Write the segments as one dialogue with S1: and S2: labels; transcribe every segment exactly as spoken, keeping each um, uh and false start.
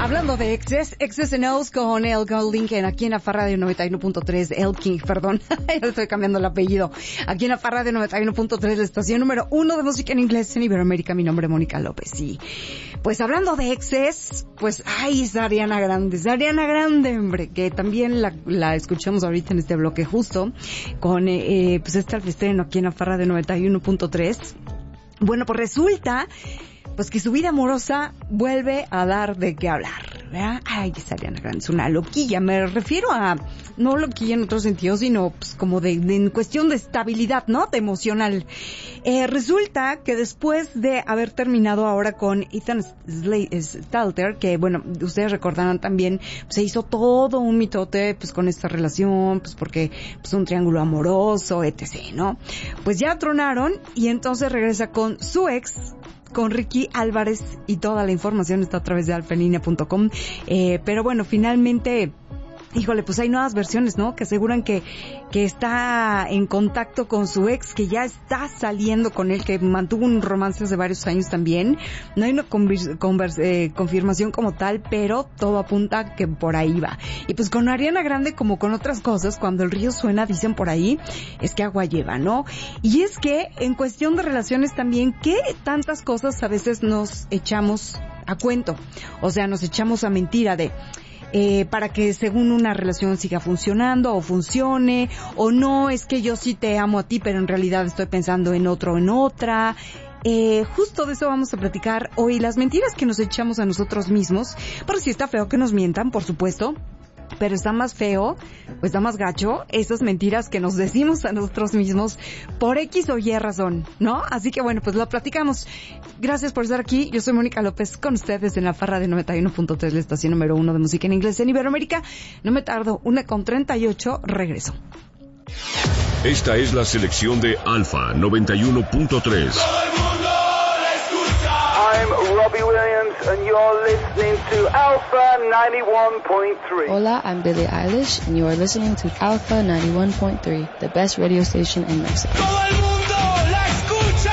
S1: Hablando de exes, exes and O's con El Lincoln aquí en la Farra de noventa y uno punto tres, El King, perdón, ya estoy cambiando el apellido. Aquí en la Farra de noventa y uno punto tres, la estación número uno de música en inglés en Iberoamérica. Mi nombre es Mónica López y pues hablando de exes, pues ay, es Ariana Grande, es Ariana Grande, hombre, que también la, la escuchamos ahorita en este bloque justo con eh, pues este estreno aquí en la Farra de noventa y uno punto tres. Bueno, pues resulta pues que su vida amorosa vuelve a dar de qué hablar, ¿verdad? Ay, esa Ariana Grande es una loquilla. Me refiero a, no loquilla en otro sentido, sino pues como de, de en cuestión de estabilidad, ¿no? De emocional. Eh, resulta que después de haber terminado ahora con Ethan Stalter, que bueno, ustedes recordarán también, pues, se hizo todo un mitote pues con esta relación, pues porque pues un triángulo amoroso, etcétera, ¿no? Pues ya tronaron y entonces regresa con su ex, con Ricky Álvarez, y toda la información está a través de alfa en línea punto com. Eh, pero bueno, finalmente, híjole, pues hay nuevas versiones, ¿no? Que aseguran que, que está en contacto con su ex, que ya está saliendo con él, que mantuvo un romance hace varios años también. No hay una convers- convers- eh, confirmación como tal, pero todo apunta que por ahí va. Y pues con Ariana Grande, como con otras cosas, cuando el río suena, dicen por ahí, es que agua lleva, ¿no? Y es que en cuestión de relaciones también, ¿qué tantas cosas a veces nos echamos a cuento? O sea, nos echamos a mentira de... Eh, para que según una relación siga funcionando o funcione, o no, es que yo sí te amo a ti, pero en realidad estoy pensando en otro o en otra. Eh, justo de eso vamos a platicar hoy, las mentiras que nos echamos a nosotros mismos. Pero sí está feo que nos mientan, por supuesto, pero está más feo, o está más gacho, esas mentiras que nos decimos a nosotros mismos por X o Y razón, ¿no? Así que bueno, pues lo platicamos. Gracias por estar aquí. Yo soy Mónica López con ustedes en la Farra de noventa y uno punto tres, la estación número uno de música en inglés en Iberoamérica. No me tardo, una con treinta y ocho, regreso.
S2: Esta es la selección de Alfa noventa y uno punto tres.
S3: I'm Robbie Williams and you're listening to Alpha ninety-one point three.
S4: Hola, I'm Billie Eilish and you're listening to Alpha ninety-one point three, the best radio station in Mexico.
S5: ¡Todo el mundo la escucha!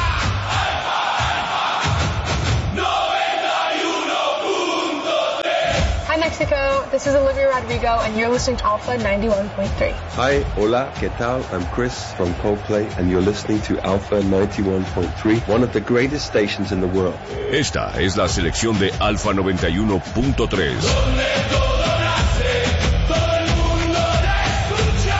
S5: noventa y uno punto tres.
S6: Hi Mexico, this is Olivia Rodrigo and you're listening to Alpha ninety-one point three.
S7: Hi, hola, ¿qué tal? I'm Chris from Coldplay and you're listening to Alpha ninety-one point three, one of the greatest stations in the world.
S2: Esta es la selección de Alfa noventa y uno punto tres.
S5: Donde todo nace, todo el mundo la escucha.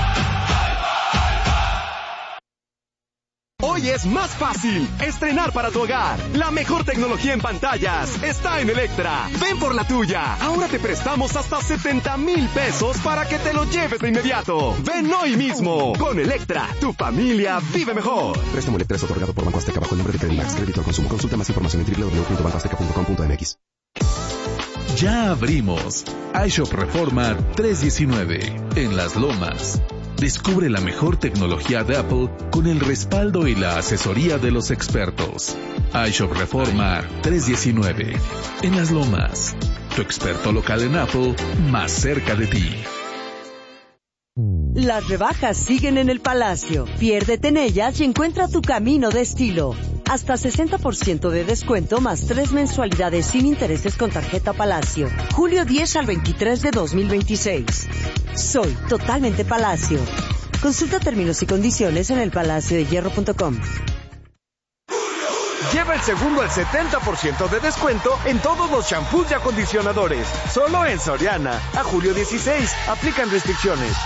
S8: Hoy es más fácil estrenar para tu hogar. La mejor tecnología en pantallas está en Electra. Ven por la tuya. Ahora te prestamos hasta setenta mil pesos para que te lo lleves de inmediato. Ven hoy mismo. Con Electra, tu familia vive mejor.
S9: Préstamo Electra es otorgado por Banco Azteca bajo el nombre de Credimax. Crédito al consumo. Consulta más información en doble u doble u doble u punto banco azteca punto com punto m x.
S10: Ya abrimos iShop Reforma trescientos diecinueve en Las Lomas. Descubre la mejor tecnología de Apple con el respaldo y la asesoría de los expertos. iShop Reforma trescientos diecinueve en Las Lomas. Tu experto local en Apple más cerca de ti.
S11: Las rebajas siguen en el Palacio. Piérdete en ellas y encuentra tu camino de estilo. Hasta sesenta por ciento de descuento más tres mensualidades sin intereses con tarjeta Palacio. julio diez al veintitrés de dos mil veintiséis. Soy totalmente Palacio. Consulta términos y condiciones en el palacio de hierro punto com.
S12: Lleva el segundo al setenta por ciento de descuento en todos los shampoos y acondicionadores. Solo en Soriana. A julio dieciséis. Aplican restricciones.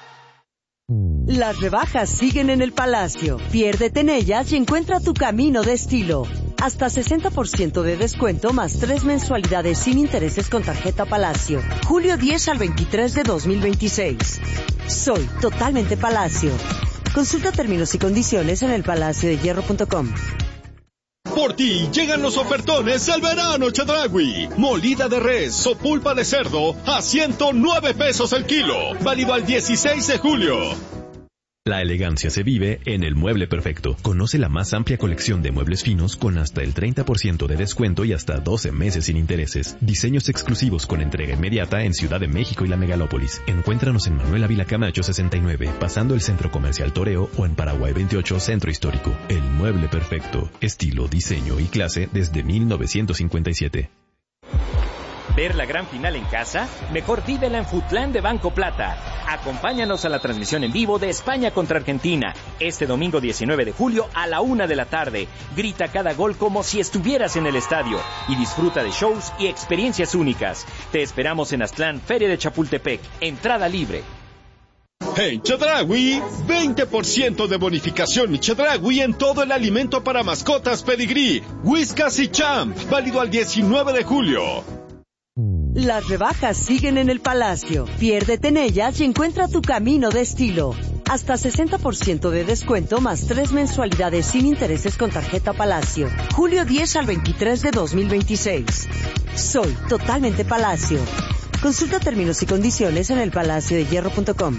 S11: Las rebajas siguen en el Palacio. Piérdete en ellas y encuentra tu camino de estilo. Hasta sesenta por ciento de descuento más tres mensualidades sin intereses con tarjeta Palacio. julio diez al veintitrés de dos mil veintiséis. Soy totalmente Palacio. Consulta términos y condiciones en el palacio de hierro punto com.
S13: Por ti llegan los ofertones al verano Chedraui. Molida de res o pulpa de cerdo a ciento nueve pesos el kilo. Válido al dieciséis de julio.
S14: La elegancia se vive en El Mueble Perfecto. Conoce la más amplia colección de muebles finos con hasta el treinta por ciento de descuento y hasta doce meses sin intereses. Diseños exclusivos con entrega inmediata en Ciudad de México y la Megalópolis. Encuéntranos en Manuel Ávila Camacho sesenta y nueve, pasando el Centro Comercial Toreo, o en Paraguay veintiocho, Centro Histórico. El Mueble Perfecto. Estilo, diseño y clase desde mil novecientos cincuenta y siete.
S15: ¿Ver la gran final en casa? Mejor vívela en Futlán de Banco Plata. Acompáñanos a la transmisión en vivo de España contra Argentina, este domingo diecinueve de julio a la una de la tarde. Grita cada gol como si estuvieras en el estadio y disfruta de shows y experiencias únicas. Te esperamos en Aztlán, Feria de Chapultepec. Entrada libre.
S13: En Chedraui, veinte por ciento de bonificación Chedraui en todo el alimento para mascotas Pedigree, Whiskas y Champ, válido al diecinueve de julio.
S11: Las rebajas siguen en el Palacio. Piérdete en ellas y encuentra tu camino de estilo. Hasta sesenta por ciento de descuento más tres mensualidades sin intereses con tarjeta Palacio. Julio diez al veintitrés de dos mil veintiséis. Soy totalmente Palacio. Consulta términos y condiciones en el palacio de hierro punto com.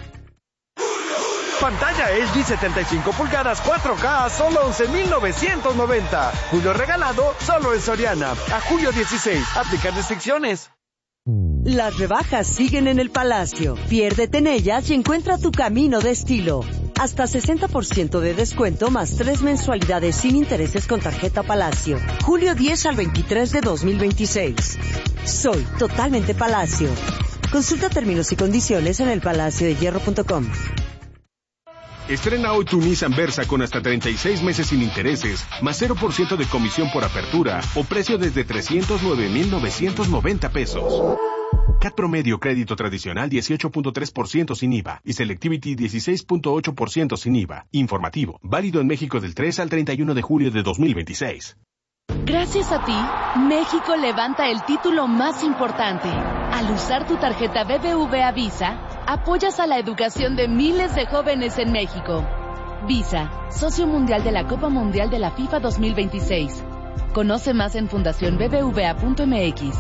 S12: Pantalla L G setenta y cinco pulgadas cuatro K a solo once mil novecientos noventa. Julio regalado solo en Soriana. A julio dieciséis. Aplican restricciones.
S11: Las rebajas siguen en el Palacio. Piérdete en ellas y encuentra tu camino de estilo. Hasta sesenta por ciento de descuento más tres mensualidades sin intereses con tarjeta Palacio. Julio diez al veintitrés de dos mil veintiséis. Soy totalmente Palacio. Consulta términos y condiciones en el palacio de hierro punto com.
S16: Estrena hoy tu Nissan Versa con hasta treinta y seis meses sin intereses, más cero por ciento de comisión por apertura o precio desde trescientos nueve mil novecientos noventa pesos. C A T promedio crédito tradicional dieciocho punto tres por ciento sin I V A y Selectivity dieciséis punto ocho por ciento sin I V A. Informativo, válido en México del tres al treinta y uno de julio de dos mil veintiséis.
S17: Gracias a ti, México levanta el título más importante. Al usar tu tarjeta B B V A Visa, apoyas a la educación de miles de jóvenes en México. Visa, socio mundial de la Copa Mundial de la FIFA dos mil veintiséis. Conoce más en fundación b b v a punto m x.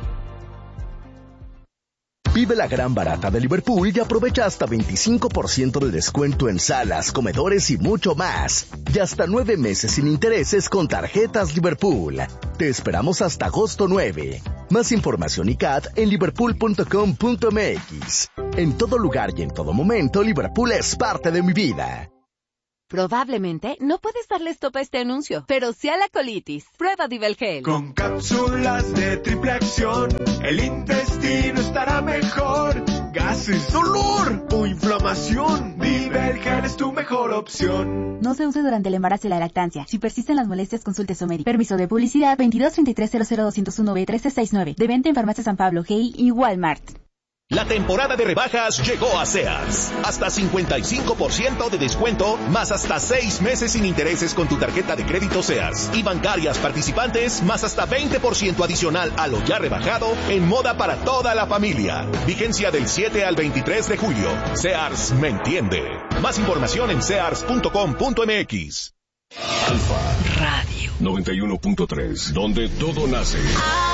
S18: Vive la gran barata de Liverpool y aprovecha hasta veinticinco por ciento de descuento en salas, comedores y mucho más. Y hasta nueve meses sin intereses con tarjetas Liverpool. Te esperamos hasta agosto nueve. Más información y C A T en liverpool punto com punto m x. En todo lugar y en todo momento, Liverpool es parte de mi vida.
S19: Probablemente no puedes darle stop a este anuncio, pero sí a la colitis. Prueba Divelgel.
S5: Con cápsulas de triple acción, el intestino estará mejor. Gases, dolor o inflamación, Divelgel es tu mejor opción.
S20: No se use durante el embarazo y la lactancia. Si persisten las molestias, consulte a su médico. Permiso de publicidad veintidós treinta y tres cero cero doscientos uno B trece sesenta y nueve. De venta en Farmacia San Pablo, G I y Walmart.
S21: La temporada de rebajas llegó a Sears. Hasta cincuenta y cinco por ciento de descuento, más hasta seis meses sin intereses con tu tarjeta de crédito Sears. Y bancarias participantes, más hasta veinte por ciento adicional a lo ya rebajado en moda para toda la familia. Vigencia del siete al veintitrés de julio. Sears me entiende. Más información en sears punto com punto m x.
S2: Alfa Radio noventa y uno punto tres, donde todo nace.